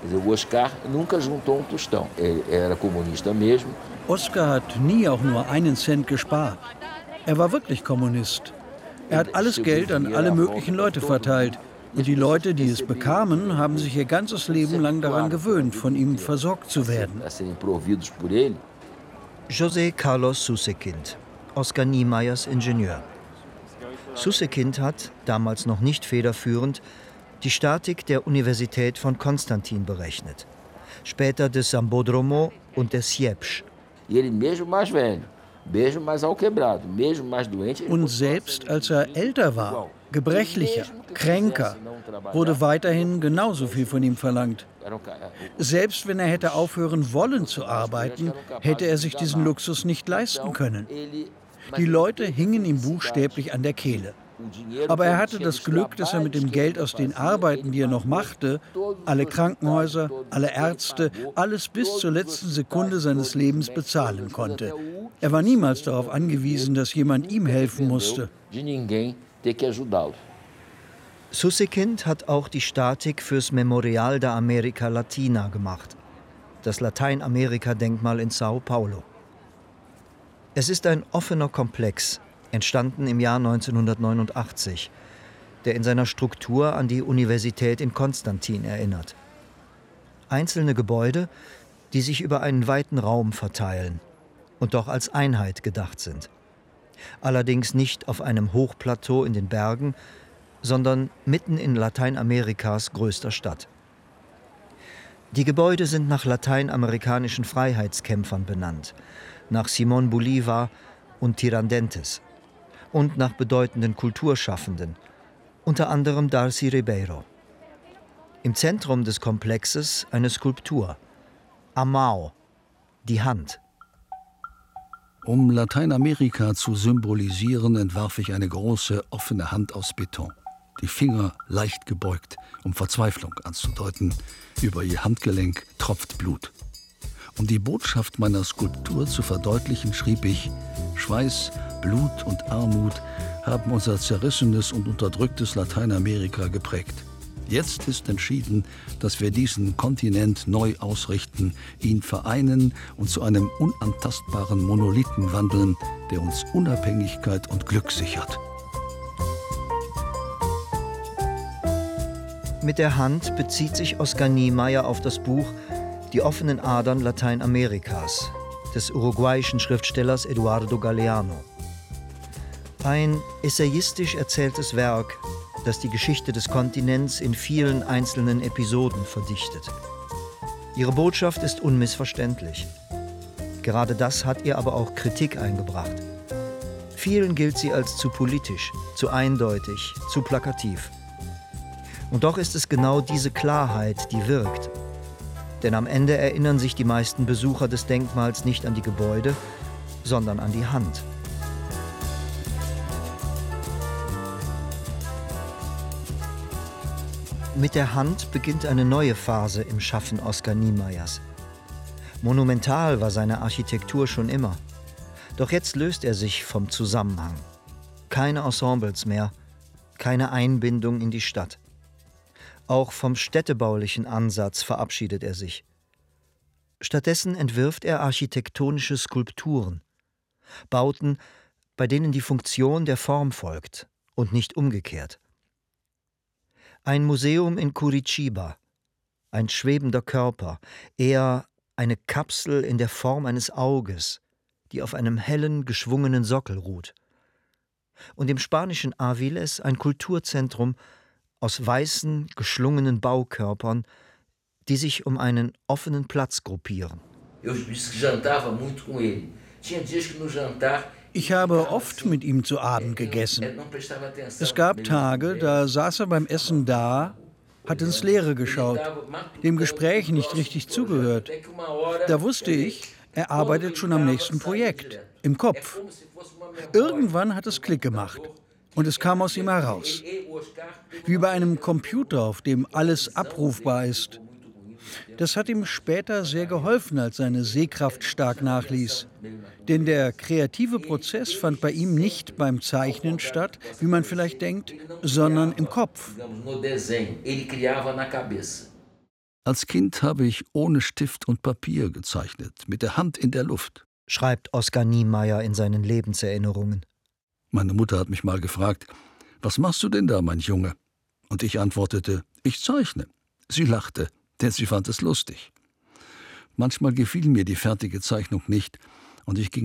Oscar hat nie auch nur einen Cent gespart. Er war wirklich Kommunist. Er hat alles Geld an alle möglichen Leute verteilt. Und die Leute, die es bekamen, haben sich ihr ganzes Leben lang daran gewöhnt, von ihm versorgt zu werden. José Carlos Susekind, Oscar Niemeyers Ingenieur. Susekind hat, damals noch nicht federführend, die Statik der Universität von Konstantin berechnet. Später des Sambódromo und des Siepsch. Und selbst als er älter war, gebrechlicher, kränker, wurde weiterhin genauso viel von ihm verlangt. Selbst wenn er hätte aufhören wollen zu arbeiten, hätte er sich diesen Luxus nicht leisten können. Die Leute hingen ihm buchstäblich an der Kehle. Aber er hatte das Glück, dass er mit dem Geld aus den Arbeiten, die er noch machte, alle Krankenhäuser, alle Ärzte, alles bis zur letzten Sekunde seines Lebens bezahlen konnte. Er war niemals darauf angewiesen, dass jemand ihm helfen musste. Susekind hat auch die Statik fürs Memorial da América Latina gemacht, das Lateinamerika-Denkmal in Sao Paulo. Es ist ein offener Komplex, entstanden im Jahr 1989, der in seiner Struktur an die Universität in Konstantin erinnert. Einzelne Gebäude, die sich über einen weiten Raum verteilen und doch als Einheit gedacht sind. Allerdings nicht auf einem Hochplateau in den Bergen, sondern mitten in Lateinamerikas größter Stadt. Die Gebäude sind nach lateinamerikanischen Freiheitskämpfern benannt, nach Simón Bolívar und Tiradentes und nach bedeutenden Kulturschaffenden, unter anderem Darcy Ribeiro. Im Zentrum des Komplexes eine Skulptur, Amao, die Hand. Um Lateinamerika zu symbolisieren, entwarf ich eine große, offene Hand aus Beton. Die Finger leicht gebeugt, um Verzweiflung anzudeuten. Über ihr Handgelenk tropft Blut. Um die Botschaft meiner Skulptur zu verdeutlichen, schrieb ich: Schweiß, Blut und Armut haben unser zerrissenes und unterdrücktes Lateinamerika geprägt. Jetzt ist entschieden, dass wir diesen Kontinent neu ausrichten, ihn vereinen und zu einem unantastbaren Monolithen wandeln, der uns Unabhängigkeit und Glück sichert. Mit der Hand bezieht sich Oscar Niemeyer auf das Buch Die offenen Adern Lateinamerikas des uruguayischen Schriftstellers Eduardo Galeano. Ein essayistisch erzähltes Werk, das die Geschichte des Kontinents in vielen einzelnen Episoden verdichtet. Ihre Botschaft ist unmissverständlich. Gerade das hat ihr aber auch Kritik eingebracht. Vielen gilt sie als zu politisch, zu eindeutig, zu plakativ. Und doch ist es genau diese Klarheit, die wirkt. Denn am Ende erinnern sich die meisten Besucher des Denkmals nicht an die Gebäude, sondern an die Hand. Mit der Hand beginnt eine neue Phase im Schaffen Oscar Niemeyers. Monumental war seine Architektur schon immer. Doch jetzt löst er sich vom Zusammenhang. Keine Ensembles mehr, keine Einbindung in die Stadt. Auch vom städtebaulichen Ansatz verabschiedet er sich. Stattdessen entwirft er architektonische Skulpturen, Bauten, bei denen die Funktion der Form folgt und nicht umgekehrt. Ein Museum in Curitiba, ein schwebender Körper, eher eine Kapsel in der Form eines Auges, die auf einem hellen, geschwungenen Sockel ruht. Und im spanischen Aviles ein Kulturzentrum aus weißen, geschlungenen Baukörpern, die sich um einen offenen Platz gruppieren. Ich habe oft mit ihm zu Abend gegessen. Es gab Tage, da saß er beim Essen da, hat ins Leere geschaut, dem Gespräch nicht richtig zugehört. Da wusste ich, er arbeitet schon am nächsten Projekt, im Kopf. Irgendwann hat es Klick gemacht und es kam aus ihm heraus. Wie bei einem Computer, auf dem alles abrufbar ist. Das hat ihm später sehr geholfen, als seine Sehkraft stark nachließ. Denn der kreative Prozess fand bei ihm nicht beim Zeichnen statt, wie man vielleicht denkt, sondern im Kopf. Als Kind habe ich ohne Stift und Papier gezeichnet, mit der Hand in der Luft, schreibt Oskar Niemeyer in seinen Lebenserinnerungen. Meine Mutter hat mich mal gefragt, »Was machst du denn da, mein Junge?« Und ich antwortete, »Ich zeichne.« Sie lachte, denn sie fand es lustig. Manchmal gefiel mir die fertige Zeichnung nicht und ich ging